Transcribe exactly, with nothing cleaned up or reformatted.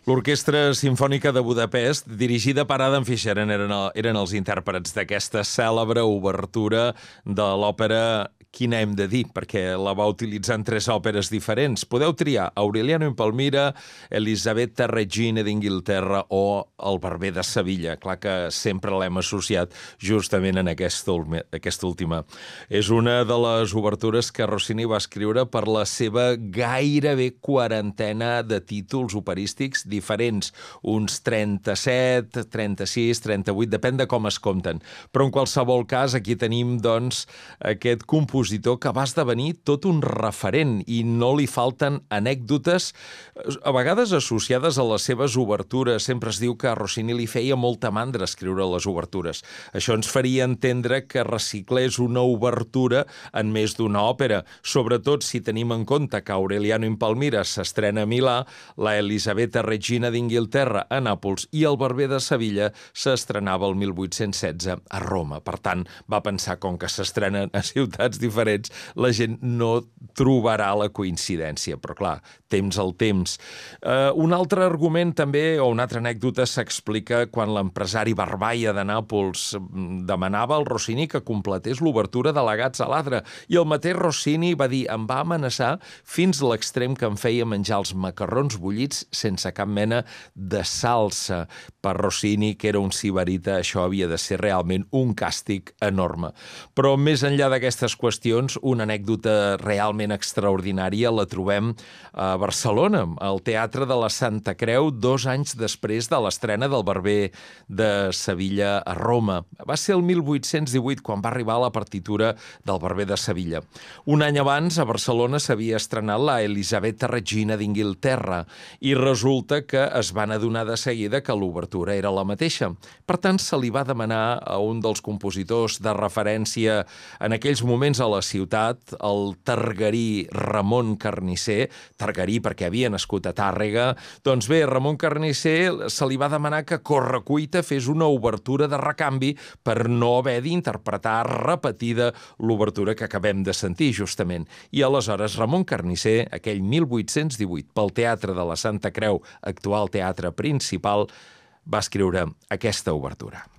L'Orquestra Simfònica de Budapest, dirigida per Adam Fischer, eren, eren els intèrprets d'aquesta cèlebre obertura de l'òpera Quina hem de dir, perquè la va utilitzar en tres òperes diferents. Podeu triar Aureliano in Palmira, Elisabetta Regina d'Inglaterra o El barber de Sevilla. Clar que sempre l'hem associat justament en aquesta, aquesta última. És una de les obertures que Rossini va escriure per la seva gairebé quarantena de títols operístics diferents. Uns trenta-set, trenta-sis, trenta-vuit, depèn de com es compten. Però en qualsevol cas, aquí tenim, doncs, aquest compositor que va esdevenir tot un referent i no li falten anècdotes, a vegades associades a les seves obertures. Sempre es diu que a Rossini li feia molta mandra escriure les obertures. Això ens faria entendre que reciclés una obertura en més d'una òpera, sobretot si tenim en compte que Aureliano in Palmira s'estrena a Milà, la Elisabetta Regina d'Inglaterra a Nàpols i el barber de Sevilla s'estrenava el mil vuit-cents setze a Roma. Per tant, va pensar, com que s'estrenen a ciutats diferents, diferents, la gent no trobarà la coincidència. Però, clar, temps al temps. Uh, un altre argument també, o una altra anècdota, s'explica quan l'empresari Barbaia de Nàpols demanava al Rossini que completés l'obertura de la Gazza Ladra. I el mateix Rossini va dir, em va amenaçar fins a l'extrem que em feia menjar els macarrons bullits sense cap mena de salsa. Per Rossini, que era un sibarita, això havia de ser realment un càstig enorme. Però més enllà d'aquestes qüestions, una anècdota realment extraordinària la trobem a Barcelona, al Teatre de la Santa Creu, dos anys després de l'estrena del barber de Sevilla a Roma. Va ser el mil vuit-cents divuit quan va arribar la partitura del barber de Sevilla. Un any abans, a Barcelona s'havia estrenat la Elisabetta Regina d'Inglaterra i resulta que es van adonar de seguida que l'obertura era la mateixa. Per tant, se li va demanar a un dels compositors de referència en aquells moments a la ciutat, el targarí Ramon Carnisser, targarí perquè havia nascut a Tàrrega. Doncs bé, Ramon Carnisser se li va demanar que a correcuita fes una obertura de recanvi per no haver d'interpretar repetida l'obertura que acabem de sentir, justament. I aleshores Ramon Carnisser, aquell mil vuit-cents divuit, pel Teatre de la Santa Creu, actual Teatre Principal, va escriure aquesta obertura.